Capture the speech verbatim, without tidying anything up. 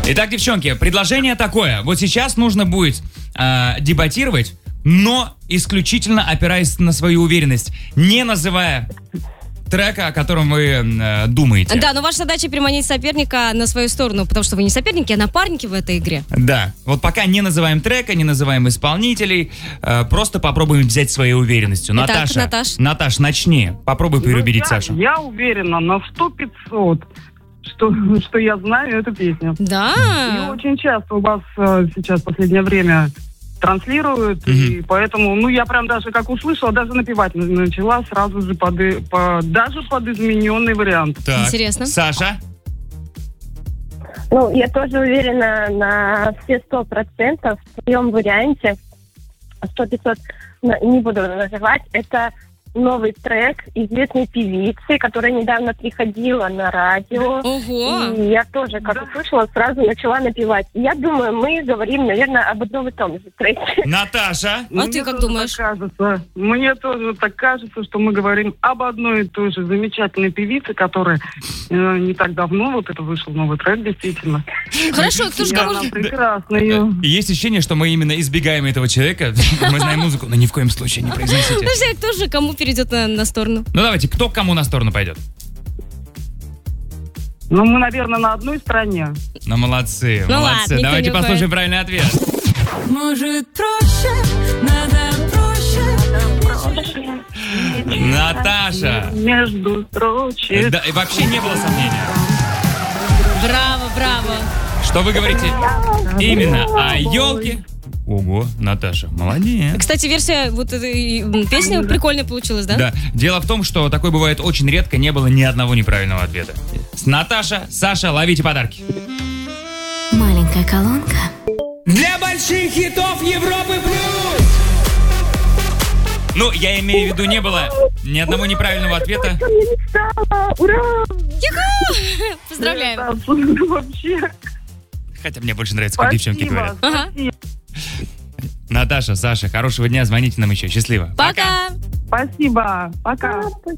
Итак, девчонки, предложение такое. Вот сейчас нужно будет э, дебатировать, но исключительно опираясь на свою уверенность, не называя трека, о котором вы э, думаете. Да, но ваша задача переманить соперника на свою сторону, потому что вы не соперники, а напарники в этой игре. Да, вот пока не называем трека, не называем исполнителей, э, просто попробуем взять своей уверенностью. Итак, Наташа, Наташ. Наташ, начни. Попробуй переубедить Ну, я, Сашу. Я уверена на сто пятьсот, что, что я знаю эту песню. Да. И очень часто у вас э, сейчас в последнее время транслируют, Мгм. и поэтому, ну, я прям даже как услышала, даже напевать на- начала сразу же под, и- по, даже под измененный вариант. Так, Интересно. Саша? Ну, я тоже уверена на все сто процентов в своем варианте. Сто пятьсот не буду называть. Это новый трек известной певицы, которая недавно приходила на радио. Ого. И я тоже, как услышала, сразу начала напевать. Я думаю, мы говорим, наверное, об одном и том же треке. Наташа? А ты как тоже думаешь? Так кажется. Мне тоже так кажется, что мы говорим об одной и той же замечательной певице, которая э, не так давно, вот это вышел новый трек, действительно. Хорошо, кто же И кого... она прекрасно ее... Есть ощущение, что мы именно избегаем этого человека. Мы знаем музыку, но ни в коем случае не произносите. Подожди, а кто же кому перейдет на, на сторону? Ну давайте, кто к кому на сторону пойдет? Ну, мы, наверное, на одной стороне. Ну, молодцы, Ну молодцы. ладно, никто Давайте не послушаем уходит. правильный ответ. Может, проще, надо проще. Наташа. Между строчек. Да, и вообще не было сомнения. Браво, браво. Что вы говорите? Именно о елке. Ого, Наташа, молодец. Кстати, версия вот этой м, песни прикольная получилась, да? Да, дело в том, что такое бывает очень редко, не было ни одного неправильного ответа. Наташа, Саша, ловите подарки. Маленькая колонка. Для больших хитов Европы плюс! Ну, я имею в виду, не было ни одного неправильного ответа. Я мечтала! Ура! Юху! Поздравляем. Да, вообще. Хотя мне больше нравится, как девчонки Спасибо. говорят. Ага. Наташа, Саша, хорошего дня, звоните нам еще. Счастливо. Пока. Спасибо. Пока.